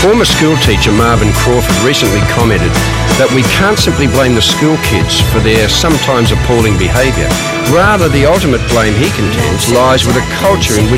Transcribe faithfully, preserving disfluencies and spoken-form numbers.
Former schoolteacher Marvin Crawford recently commented that we can't simply blame the school kids for their sometimes appalling behaviour. Rather, the ultimate blame, he contends, lies with a culture in which